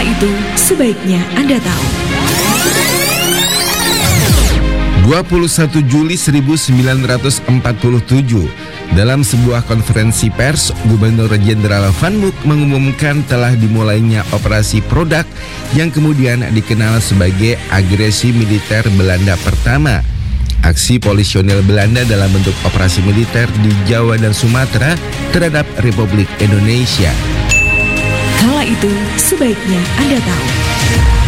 itu sebaiknya Anda tahu. 21 Juli 1947, dalam sebuah konferensi pers, Gubernur Jenderal Van Mook mengumumkan telah dimulainya operasi Produk yang kemudian dikenal sebagai agresi militer Belanda pertama. Aksi polisionil Belanda dalam bentuk operasi militer di Jawa dan Sumatera terhadap Republik Indonesia. Kala itu sebaiknya Anda tahu.